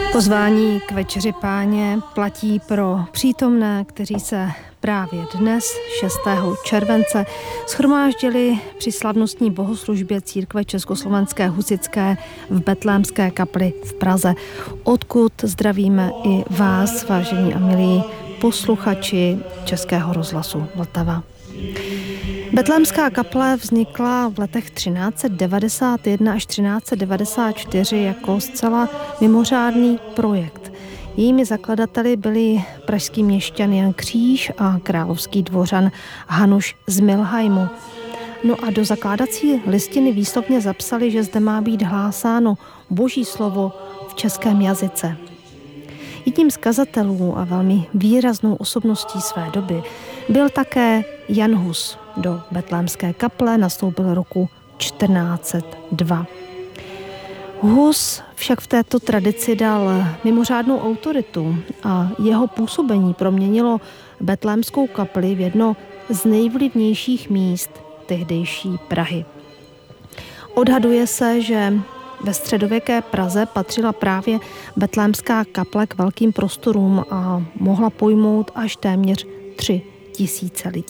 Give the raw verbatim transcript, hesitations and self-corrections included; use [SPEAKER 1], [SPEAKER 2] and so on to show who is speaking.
[SPEAKER 1] Pozvání k večeři Páně platí pro přítomné, kteří se právě dnes, šestého července, shromáždili při slavnostní bohoslužbě církve Československé husitské v Betlémské kapli v Praze, odkud zdravíme i vás, vážení a milí posluchači Českého rozhlasu Vltava. Betlémská kaple vznikla v letech třináct set devadesát jedna až třináct set devadesát čtyři jako zcela mimořádný projekt. Jejími zakladateli byli pražský měšťan Jan Kříž a královský dvořan Hanuš z Milheimu. No a do zakládací listiny výslovně zapsali, že zde má být hlásáno Boží slovo v českém jazyce. Jedním z kazatelů a velmi výraznou osobností své doby byl také Jan Hus. Do Betlémské kaple nastoupil roku čtrnáct set dva. Hus však v této tradici dal mimořádnou autoritu a jeho působení proměnilo Betlémskou kapli v jedno z nejvlivnějších míst tehdejší Prahy. Odhaduje se, že ve středověké Praze patřila právě Betlémská kaple k velkým prostorům a mohla pojmout až téměř tři tisíce lidí.